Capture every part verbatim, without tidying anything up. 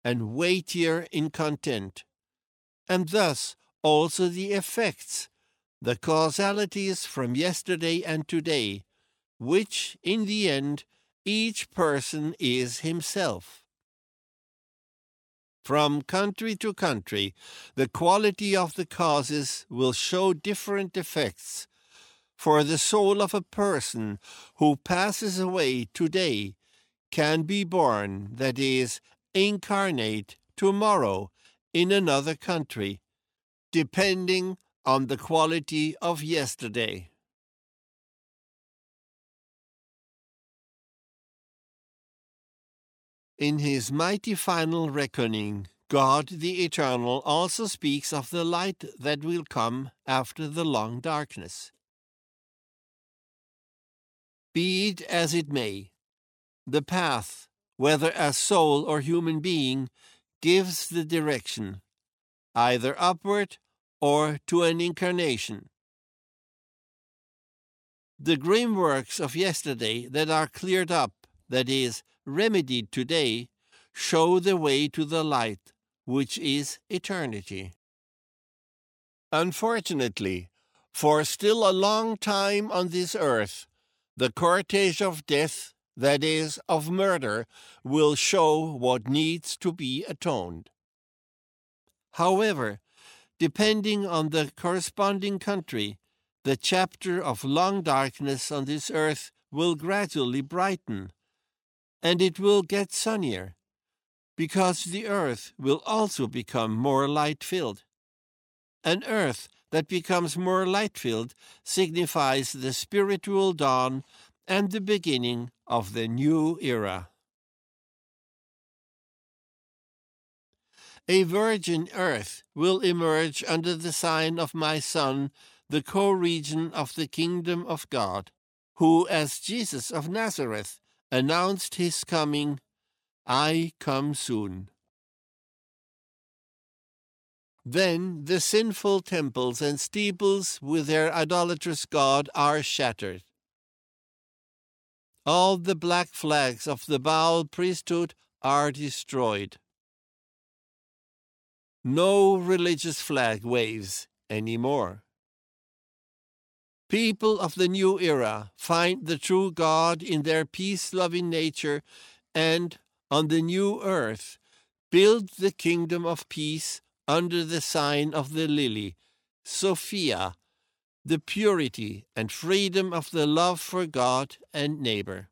and weightier in content, and thus also the effects, the causalities from yesterday and today, which, in the end, each person is himself. From country to country, the quality of the causes will show different effects, for the soul of a person who passes away today can be born, that is, incarnate, tomorrow in another country, depending on the quality of yesterday. In his mighty final reckoning, God the Eternal also speaks of the light that will come after the long darkness. Be it as it may, the path, whether as soul or human being, gives the direction, either upward or to an incarnation. The grim works of yesterday that are cleared up, that is, remedied today, show the way to the light, which is eternity. Unfortunately, for still a long time on this earth, the cortege of death, that is, of murder, will show what needs to be atoned. However, depending on the corresponding country, the chapter of long darkness on this earth will gradually brighten, and it will get sunnier, because the earth will also become more light-filled. An earth that becomes more light-filled signifies the spiritual dawn and the beginning of the new era. A virgin earth will emerge under the sign of my Son, the co-regent of the kingdom of God, who, as Jesus of Nazareth, announced his coming, "I come soon." Then the sinful temples and steeples with their idolatrous god are shattered. All the black flags of the Baal priesthood are destroyed. No religious flag waves anymore. People of the new era find the true God in their peace-loving nature and, on the new earth, build the kingdom of peace under the sign of the lily, Sophia, the purity and freedom of the love for God and neighbor.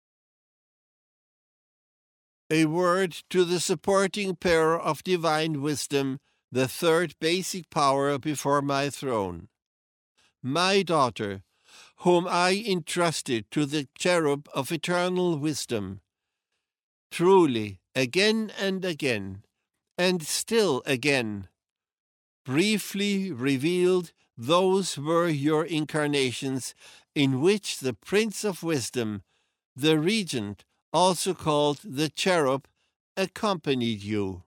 A word to the supporting pair of divine wisdom, the third basic power before my throne. My daughter, whom I entrusted to the cherub of eternal wisdom, truly, again and again, and still again, briefly revealed those were your incarnations in which the Prince of Wisdom, the Regent, also called the cherub, accompanied you.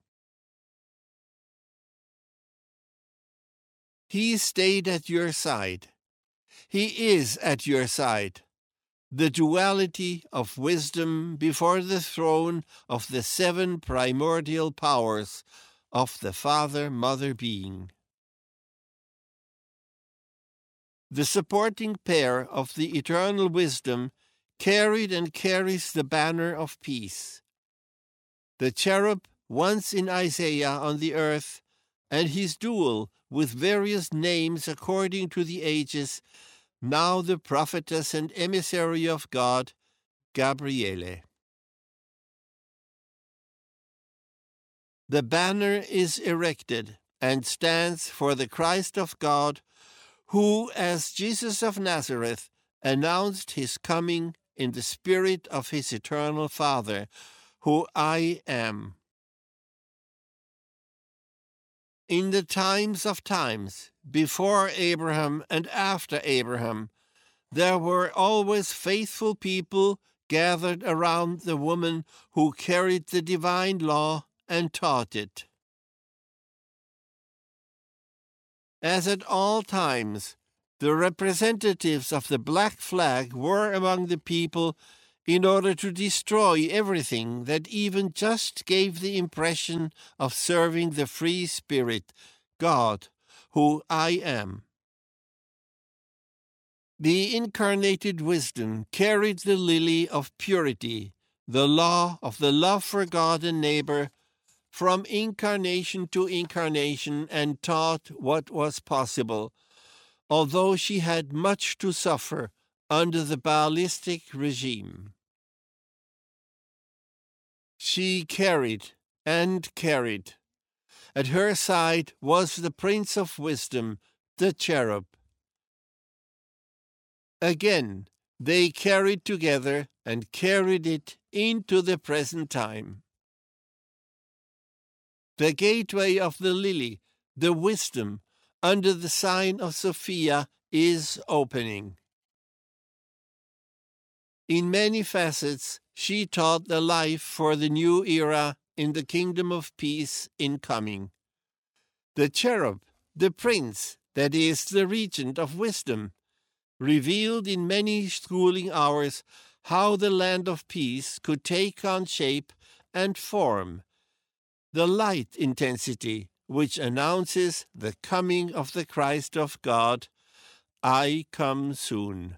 He stayed at your side. He is at your side. The duality of wisdom before the throne of the seven primordial powers of the Father-Mother being. The supporting pair of the eternal wisdom carried and carries the banner of peace. The cherub once in Isaiah on the earth, and his dual with various names according to the ages, now the prophetess and emissary of God, Gabriele. The banner is erected and stands for the Christ of God, who, as Jesus of Nazareth, announced his coming in the spirit of his eternal Father, who I am. In the times of times, before Abraham and after Abraham, there were always faithful people gathered around the woman who carried the divine law and taught it. As at all times, the representatives of the black flag were among the people in order to destroy everything that even just gave the impression of serving the free spirit, God, who I am. The incarnated wisdom carried the lily of purity, the law of the love for God and neighbor, from incarnation to incarnation, and taught what was possible, although she had much to suffer under the Baalistic regime. She carried and carried. At her side was the Prince of Wisdom, the cherub. Again, they carried together and carried it into the present time. The gateway of the lily, the wisdom, under the sign of Sophia, is opening. In many facets, she taught the life for the new era in the kingdom of peace incoming. The cherub, the prince, that is, the regent of wisdom, revealed in many schooling hours how the land of peace could take on shape and form, the light intensity which announces the coming of the Christ of God, I come soon.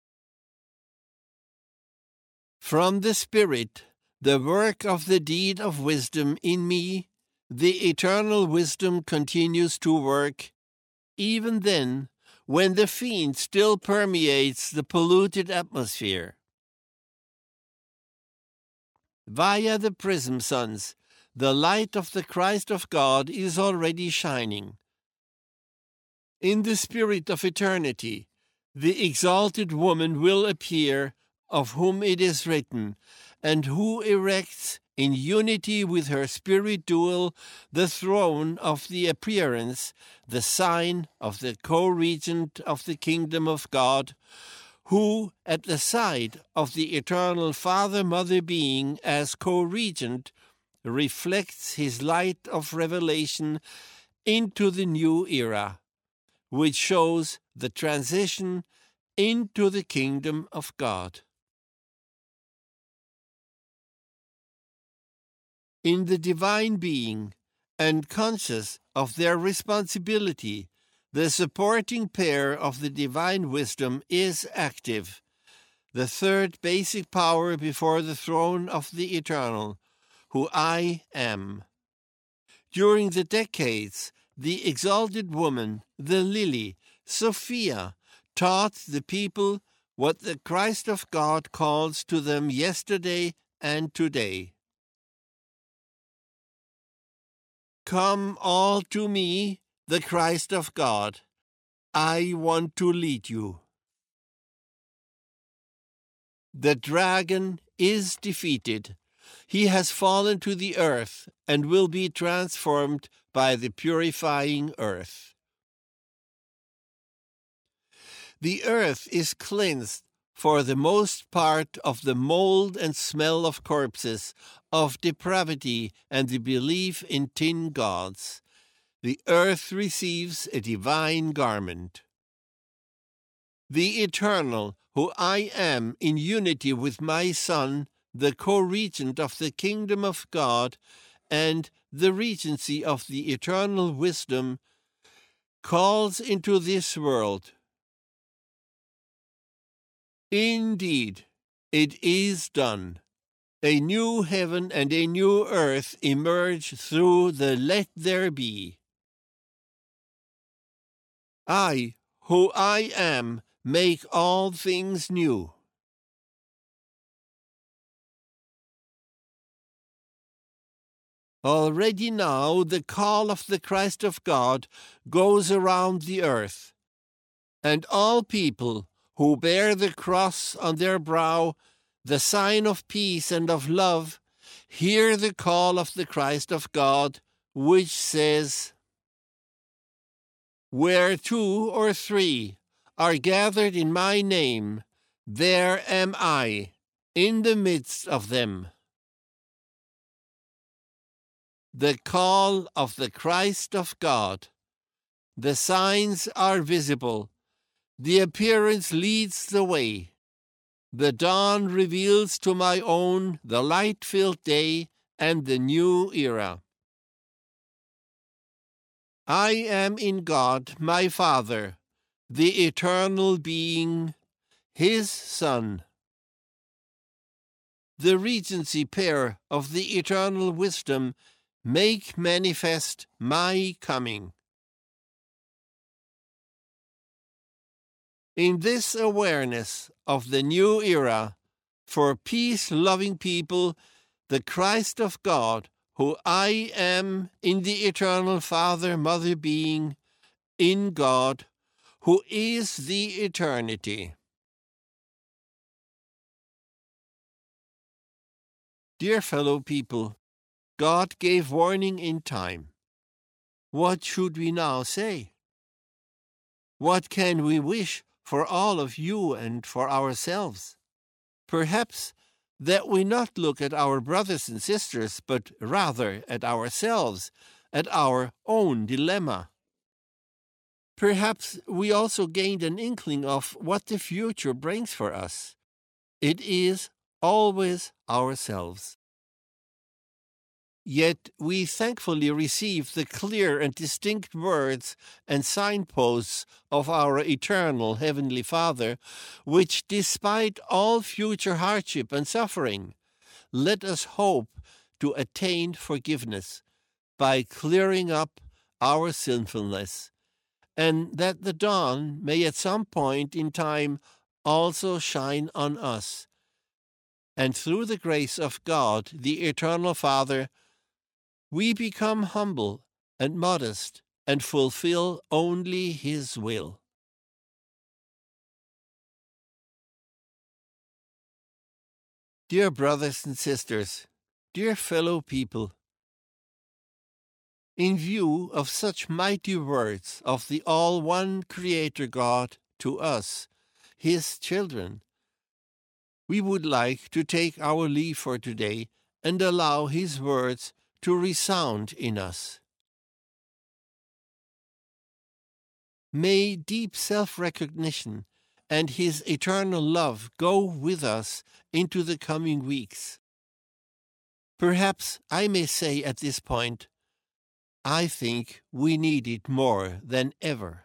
From the Spirit, the work of the deed of wisdom in me, the eternal wisdom continues to work, even then, when the fiend still permeates the polluted atmosphere. Via the prism suns, the light of the Christ of God is already shining. In the spirit of eternity, the exalted woman will appear, of whom it is written, and who erects in unity with her spirit dual the throne of the appearance, the sign of the co-regent of the kingdom of God, who, at the side of the eternal Father-Mother being as co-regent, reflects his light of revelation into the new era, which shows the transition into the kingdom of God. In the divine being, and conscious of their responsibility, the supporting pair of the divine wisdom is active, the third basic power before the throne of the eternal, who I am. During the decades, the exalted woman, the lily, Sophia, taught the people what the Christ of God calls to them yesterday and today. Come all to me, the Christ of God. I want to lead you. The dragon is defeated. He has fallen to the earth and will be transformed by the purifying earth. The earth is cleansed for the most part of the mold and smell of corpses, of depravity and the belief in tin gods. The earth receives a divine garment. The Eternal, who I am in unity with my Son, the co-regent of the kingdom of God and the regency of the eternal wisdom, calls into this world. Indeed, it is done. A new heaven and a new earth emerge through the let there be. I, who I am, make all things new. Already now the call of the Christ of God goes around the earth, and all people who bear the cross on their brow, the sign of peace and of love, hear the call of the Christ of God, which says, Where two or three are gathered in my name, there am I, in the midst of them. The call of the Christ of God. The signs are visible. The appearance leads the way. The dawn reveals to my own the light-filled day and the new era. I am in God, my Father, the eternal being, his Son. The regency pair of the eternal wisdom make manifest my coming. In this awareness of the new era, for peace-loving people, the Christ of God, who I am in the eternal Father, Mother being, in God, who is the eternity. Dear fellow people, God gave warning in time. What should we now say? What can we wish for all of you and for ourselves? Perhaps that we not look at our brothers and sisters, but rather at ourselves, at our own dilemma. Perhaps we also gained an inkling of what the future brings for us. It is always ourselves. Yet we thankfully receive the clear and distinct words and signposts of our eternal Heavenly Father, which, despite all future hardship and suffering, let us hope to attain forgiveness by clearing up our sinfulness, and that the dawn may at some point in time also shine on us. And through the grace of God, the Eternal Father, we become humble and modest and fulfill only His will. Dear brothers and sisters, dear fellow people, in view of such mighty words of the all-one Creator God to us, His children, we would like to take our leave for today and allow His words to resound in us. May deep self-recognition and His eternal love go with us into the coming weeks. Perhaps I may say at this point, I think we need it more than ever.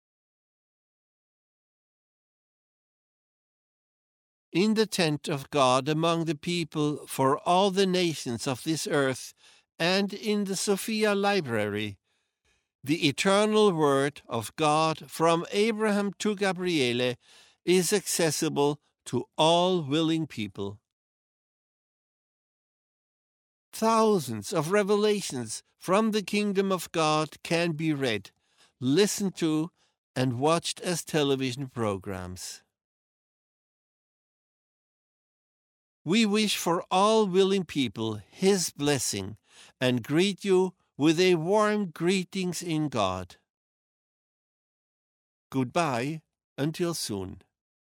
In the tent of God among the people for all the nations of this earth, and in the Sophia Library, the eternal word of God from Abraham to Gabriele is accessible to all willing people. Thousands of revelations from the kingdom of God can be read, listened to, and watched as television programs. We wish for all willing people His blessing and greet you with a warm greetings in God. Goodbye until soon.